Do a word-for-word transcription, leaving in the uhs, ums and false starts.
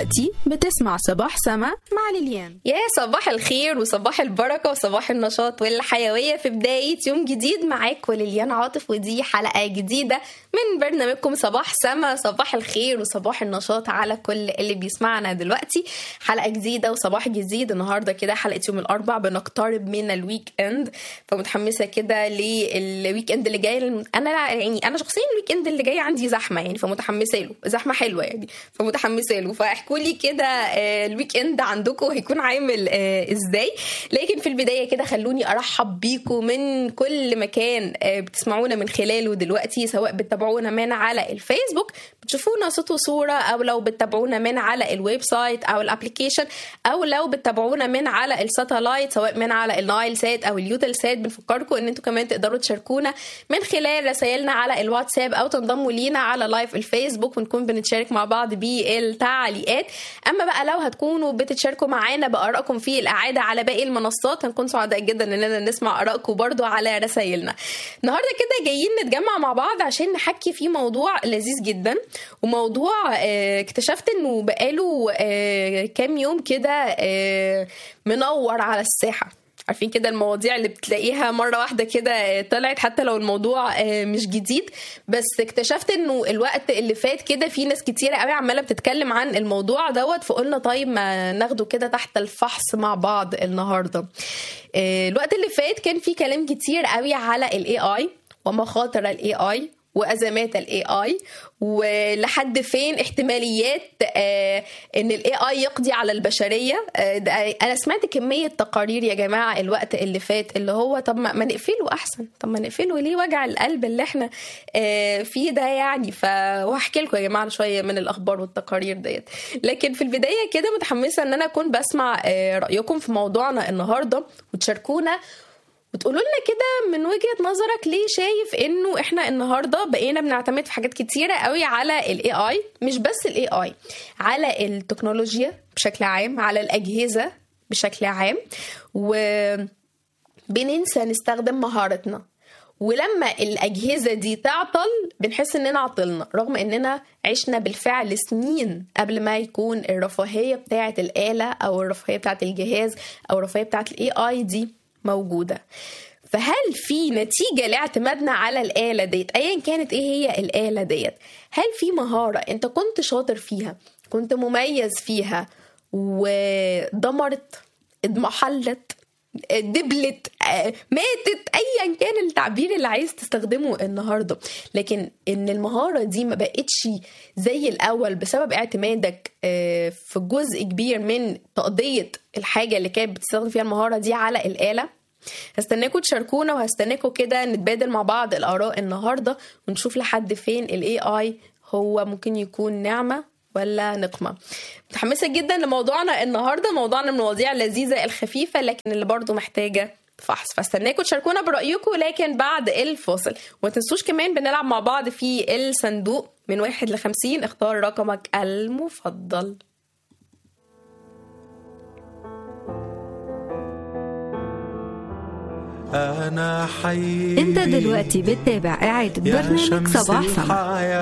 دلوقتي بتسمع صباح سما مع ليليان. يا صباح الخير وصباح البركة وصباح النشاط والحيوية في بداية يوم جديد معاكم ليليان عاطف، ودي حلقة جديدة من برنامجكم صباح سما، صباح الخير وصباح النشاط على كل اللي بيسمعنا دلوقتي. حلقة جديدة وصباح جديد النهاردة كده، حلقة يوم الأربع، بنقترب من الويك اند، فمتحمسة كده للويك اند اللي جاي. أنا يعني أنا شخصيا الويك اند اللي جاي عندي زحمة يعني، فمتحمسة له، زحمة حلوة يعني، فمتحمسة له. فاحكوا لي كده الويك اند عندكم هيكون عامل ازاي. لكن في البداية كده خلوني أرحب بيكم من كل مكان بتسمعونا من خلاله دلوقتي، سواء بتتابعونا من على الفيسبوك بتشوفونا صوت وصورة، أو لو بتتابعونا من على الويب سايت أو الابليكيشن، أو لو بتتابعونا من على الساتلايت سواء من على النايل سات أو اليوتل سات. بنفكركم إن انتوا كمان تقدروا تشاركونا من خلال رسائلنا على الواتساب، أو تنضموا لينا على لايف الفيسبوك ونكون بنتشارك مع بعض بالتعليقات. أما بقى لو هتكونوا بتتشاركوا معانا بآرائكم في الإعادة على باقي المنصات، هنكون سعداء جدا إننا نسمع آرائكم برضو على رسائلنا. النهاردة كده جايين نتجمع مع بعض عشان نحكي في موضوع لذيذ جدا، وموضوع اه اكتشفت إنه بقاله اه كام يوم كده اه منور على الساحة. عارفين كده المواضيع اللي بتلاقيها مرة واحدة كده طلعت، حتى لو الموضوع مش جديد، بس اكتشفت انه الوقت اللي فات كده في ناس كتيرة قوي عمالة بتتكلم عن الموضوع دوت، فقلنا طيب ما ناخده كده تحت الفحص مع بعض النهاردة. الوقت اللي فات كان في كلام كتير قوي على ال إيه آي ومخاطر ال إيه آي وأزمات ال إيه آي، ولحد فين احتماليات آه ان ال إيه آي يقضي على البشرية. آه انا سمعت كمية تقارير يا جماعة الوقت اللي فات، اللي هو طب ما, ما نقفله احسن، طب ما نقفله ليه وجع القلب اللي احنا آه فيه ده يعني. فوحكي لكم يا جماعة شوية من الاخبار والتقارير ديت. لكن في البداية كده متحمسة ان انا اكون بسمع آه رأيكم في موضوعنا النهاردة، وتشاركونا وتقولوا لنا كده من وجهة نظرك ليه شايف انه احنا النهاردة بقينا بنعتمد في حاجات كتيرة قوي على ال إيه آي. مش بس ال إيه آي، على التكنولوجيا بشكل عام، على الأجهزة بشكل عام، وبننسى نستخدم مهارتنا. ولما الأجهزة دي تعطل بنحس اننا عطلنا، رغم اننا عشنا بالفعل سنين قبل ما يكون الرفاهية بتاعة الآلة او الرفاهية بتاعة الجهاز او الرفاهية بتاعة ال إيه آي دي موجودة. فهل في نتيجة لاعتمادنا على الآلة ديت، أيا كانت إيه هي الآلة ديت، هل في مهارة أنت كنت شاطر فيها، كنت مميز فيها، ودمرت، اضمحلت، دبلت، ماتت، أيا كان التعبير اللي عايز تستخدمه النهاردة، لكن إن المهارة دي ما بقتش زي الأول بسبب اعتمادك في جزء كبير من تقضية الحاجة اللي كانت بتستخدم فيها المهارة دي على الآلة؟ هستناكوا تشاركونا، وهستناكوا كده نتبادل مع بعض الآراء النهاردة، ونشوف لحد فين ال إيه آي هو ممكن يكون نعمة ولا نقمة. متحمسة جدا لموضوعنا النهاردة، موضوعنا من المواضيع اللذيذة الخفيفة لكن اللي برضو محتاجة فحص. فاستناكوا تشاركونا برأيكم لكن بعد الفاصل. وما تنسوش كمان بنلعب مع بعض في الصندوق من واحد لخمسين، اختار رقمك المفضل. أنا حي. انت دلوقتي بتتابع إعادة برنامج صباح سما.